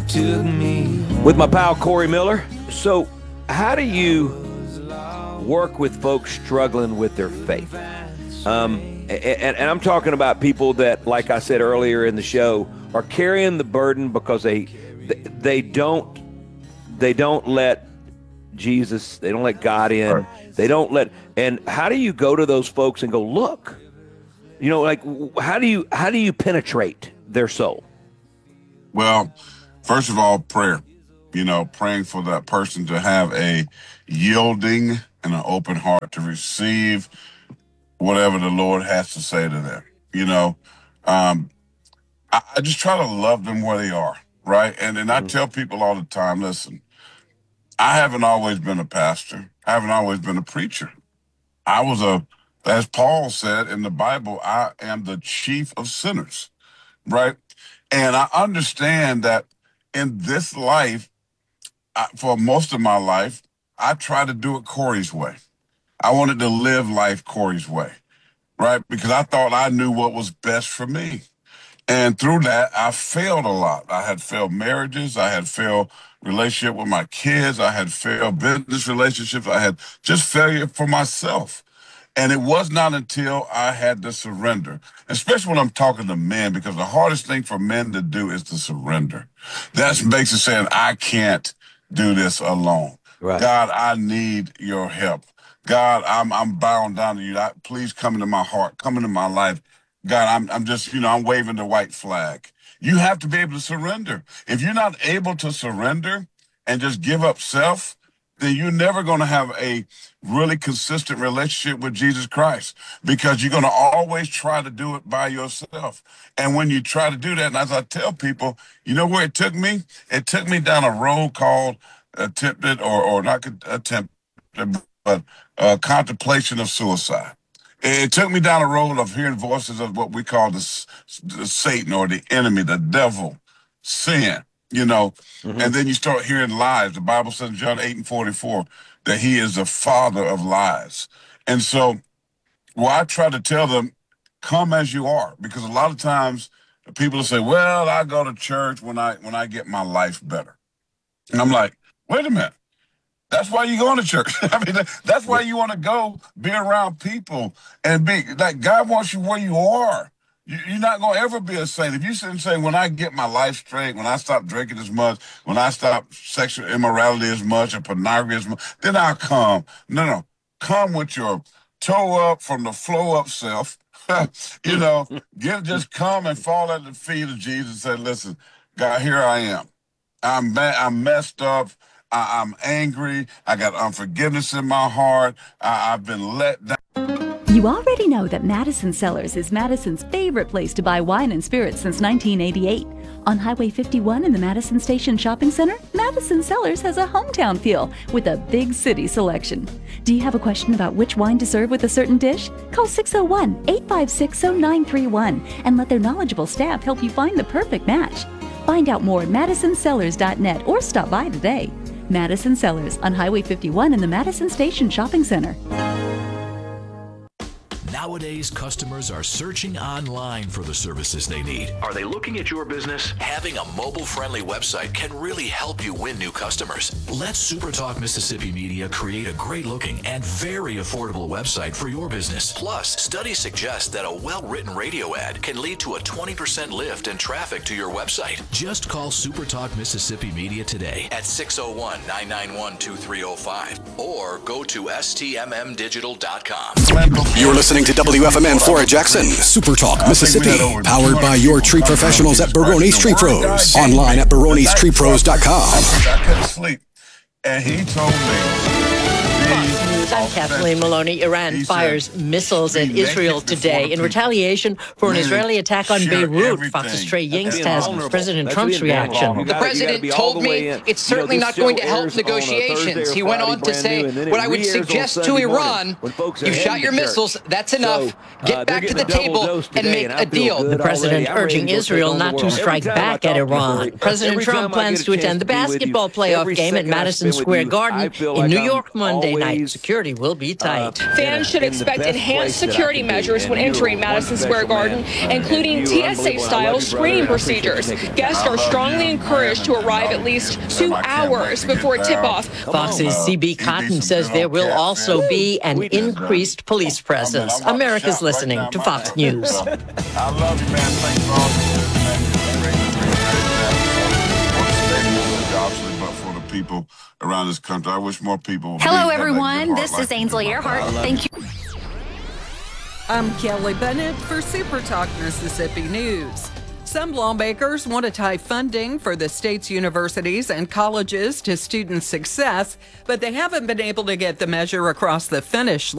took me with my pal Corey Miller. So, how do you work with folks struggling with their faith? And I'm talking about people that, like I said earlier in the show, are carrying the burden because they don't let Jesus, they don't let God in, they don't let. And how do you go to those folks and go, look, like how do you penetrate their soul? Well, first of all, prayer. Praying for that person to have a yielding and an open heart to receive whatever the Lord has to say to them. I just try to love them where they are, right? And I tell people all the time, listen, I haven't always been a pastor. I haven't always been a preacher. As Paul said in the Bible, I am the chief of sinners, right? And I understand that in this life, for most of my life, I try to do it Corey's way. I wanted to live life Corey's way, right? Because I thought I knew what was best for me. And through that, I failed a lot. I had failed marriages. I had failed relationship with my kids. I had failed business relationships. I had just failure for myself. And it was not until I had to surrender, especially when I'm talking to men, because the hardest thing for men to do is to surrender. That makes it saying, I can't do this alone. Right. God, I need your help. God, I'm bound down to you. Please come into my heart, come into my life. God, I'm just, I'm waving the white flag. You have to be able to surrender. If you're not able to surrender and just give up self, then you're never going to have a really consistent relationship with Jesus Christ, because you're going to always try to do it by yourself. And when you try to do that, and as I tell people, you know where it took me? It took me down a road called attempted, or not attempted, but contemplation of suicide. It took me down a road of hearing voices of what we call the Satan, or the enemy, the devil, sin. And then you start hearing lies. The Bible says in John 8:44 that he is the father of lies. And so, I try to tell them, come as you are, because a lot of times people will say, well, I go to church when I get my life better. And I'm like, wait a minute. That's why you going to church. I mean, that's why you want to go be around people and be like, God wants you where you are. You're not going to ever be a saint. If you sit and say, when I get my life straight, when I stop drinking as much, when I stop sexual immorality as much, or pornography as much, then I'll come. No. Come with your toe up from the flow up self. Just come and fall at the feet of Jesus and say, listen, God, here I am. I'm messed up. I'm angry. I got unforgiveness in my heart. I've been let down. You already know that Madison Cellars is Madison's favorite place to buy wine and spirits since 1988. On Highway 51 in the Madison Station Shopping Center, Madison Cellars has a hometown feel with a big city selection. Do you have a question about which wine to serve with a certain dish? Call 601-856-0931 and let their knowledgeable staff help you find the perfect match. Find out more at MadisonCellars.net or stop by today. Madison Cellars on Highway 51 in the Madison Station Shopping Center. Nowadays, customers are searching online for the services they need. Are they looking at your business? Having a mobile-friendly website can really help you win new customers. Let SuperTalk Mississippi Media create a great-looking and very affordable website for your business. Plus, studies suggest that a well-written radio ad can lead to a 20% lift in traffic to your website. Just call SuperTalk Mississippi Media today at 601-991-2305 or go to stmmdigital.com. You're listening to WFMN Flora Jackson, Super Talk, Mississippi, powered by your tree professionals at Barone's Tree Pros. Online at baronestreepros.com. I couldn't sleep. And he told me, I'm Kathleen Maloney. Iran fires missiles at Israel today in retaliation for an Israeli attack on Beirut. Fox's Trey Yingst has President Trump's reaction. The president told me it's certainly not going to help negotiations. He went on to say, what I would suggest to Iran, you shot your missiles, that's enough. Get back to the table and make a deal. The president urging Israel not to strike back at Iran. President Trump plans to attend the basketball playoff game at Madison Square Garden in New York Monday Day night. Security will be tight. Fans should expect enhanced security measures when entering Madison Square Garden, including TSA-style screening procedures. Guests are strongly encouraged to arrive at least 2 hours before tip-off. Fox's C.B. Cotton says there will also be an increased police presence. America's listening to Fox News. I love you, man. Thanks for all but for the people around this country. I wish more people. Hello, everyone. This is Ainsley Earhart. Thank you. I'm Kelly Bennett for Super Talk Mississippi News. Some lawmakers want to tie funding for the state's universities and colleges to student success, but they haven't been able to get the measure across the finish line.